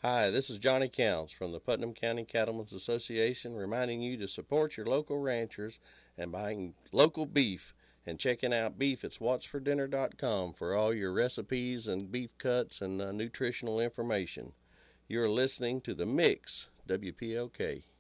Hi, this is Johnny Counts from the Putnam County Cattlemen's Association reminding you to support your local ranchers and buying local beef and checking out beefit'swhatsfordinner.com for all your recipes and beef cuts and nutritional information. You're listening to The Mix, WPLK.